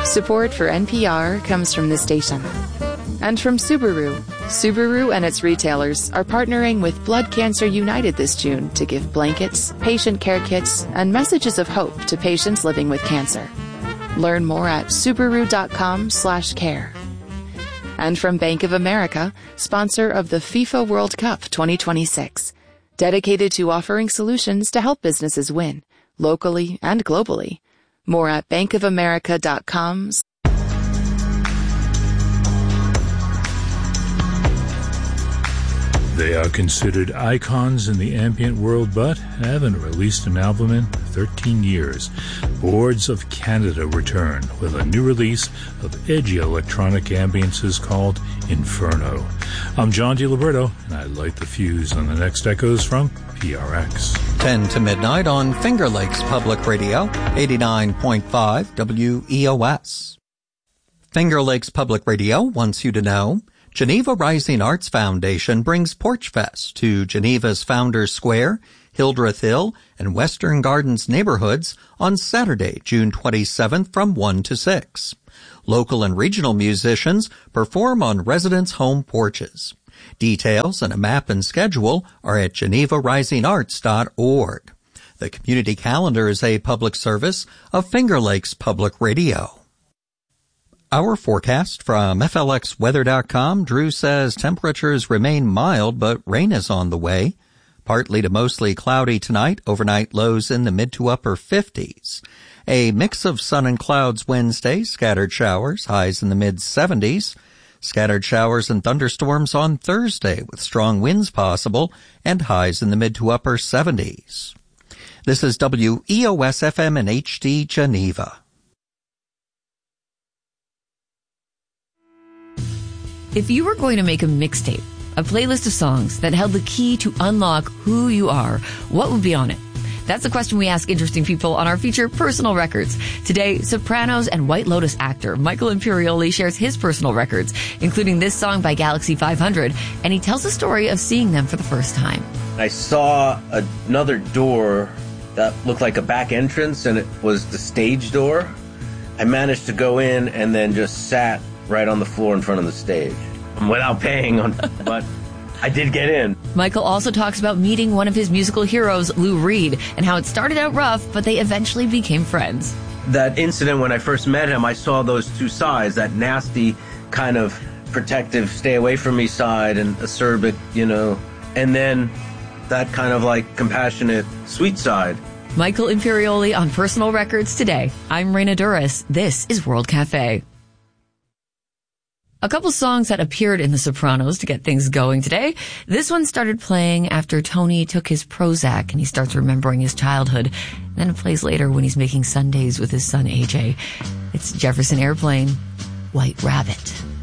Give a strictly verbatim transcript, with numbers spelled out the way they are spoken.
Support for N P R comes from this station. And from Subaru. Subaru and its retailers are partnering with Blood Cancer United this June to give blankets, patient care kits, and messages of hope to patients living with cancer. Learn more at Subaru.com slash care. And from Bank of America, sponsor of the FIFA World Cup twenty twenty-six. Dedicated to offering solutions to help businesses win, locally and globally. More at bankofamerica.com. They are considered icons in the ambient world, but haven't released an album in thirteen years. Boards of Canada return with a new release of edgy electronic ambiences called Inferno. I'm John DiLiberto, and I light the fuse on the next Echoes from P R X. ten to midnight on Finger Lakes Public Radio, eighty-nine point five W E O S. Finger Lakes Public Radio wants you to know Geneva Rising Arts Foundation brings Porch Fest to Geneva's Founders Square, Hildreth Hill, and Western Gardens neighborhoods on Saturday, June twenty-seventh from one to six. Local and regional musicians perform on residents' home porches. Details and a map and schedule are at geneva rising arts dot org. The community calendar is a public service of Finger Lakes Public Radio. Our forecast from F L X weather dot com. Drew says temperatures remain mild, but rain is on the way. Partly to mostly cloudy tonight, overnight lows in the mid to upper fifties. A mix of sun and clouds Wednesday, scattered showers, highs in the mid seventies. Scattered showers and thunderstorms on Thursday with strong winds possible and highs in the mid to upper seventies. This is W E O S F M and H D Geneva. If you were going to make a mixtape, a playlist of songs that held the key to unlock who you are, what would be on it? That's the question we ask interesting people on our feature, Personal Records. Today, Sopranos and White Lotus actor Michael Imperioli shares his personal records, including this song by Galaxy five hundred, and he tells the story of seeing them for the first time. I saw another door that looked like a back entrance, and it was the stage door. I managed to go in and then just sat right on the floor in front of the stage without paying, on, but I did get in. Michael also talks about meeting one of his musical heroes, Lou Reed, and how it started out rough, but they eventually became friends. That incident when I first met him, I saw those two sides, that nasty kind of protective, stay away from me side and acerbic, you know, and then that kind of like compassionate, sweet side. Michael Imperioli on Personal Records today. I'm Raina Duras. This is World Cafe. A couple songs that appeared in The Sopranos to get things going today. This one started playing after Tony took his Prozac and he starts remembering his childhood. Then it plays later when he's making sundaes with his son A J. It's Jefferson Airplane, White Rabbit.